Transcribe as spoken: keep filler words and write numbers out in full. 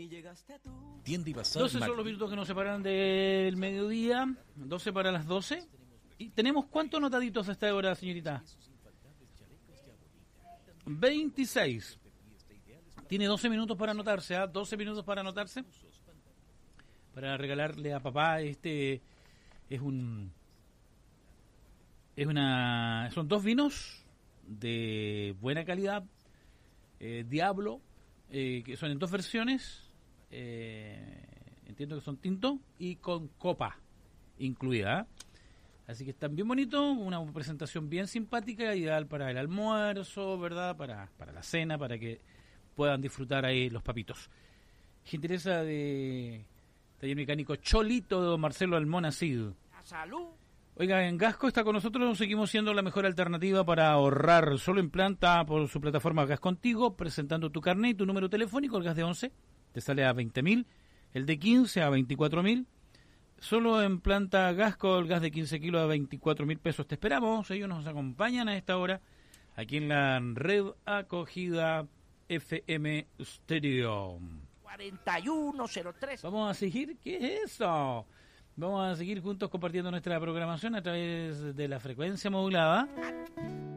Tienda y Bazar doce son los minutos que nos separan del mediodía, doce para las doce. ¿Y tenemos cuántos anotaditos a esta hora, señorita? veintiséis. Tiene doce minutos para anotarse, ¿ah? doce minutos para anotarse. Para regalarle a papá este... Es un... Es una... Son dos vinos de buena calidad. Eh, Diablo, eh, que son en dos versiones. Eh, entiendo que son tinto y con copa incluida. Así que están bien bonitos, una presentación bien simpática, ideal para el almuerzo, ¿verdad? Para, para la cena, para que puedan disfrutar ahí los papitos. Gentileza de taller mecánico Cholito de don Marcelo Almonacid. ¡Salud! Oiga, en Gasco está con nosotros, seguimos siendo la mejor alternativa para ahorrar. Solo en planta por su plataforma Gas Contigo, presentando tu carnet y tu número telefónico. El gas de once te sale a veinte mil, el de quince a veinticuatro mil. Solo en planta Gasco, el gas de quince kilos a veinticuatro mil pesos. Te esperamos, ellos nos acompañan a esta hora aquí en la red acogida F M Stereo. cuarenta y uno cero tres. Vamos a seguir, ¿qué es eso? Vamos a seguir juntos compartiendo nuestra programación a través de la frecuencia modulada.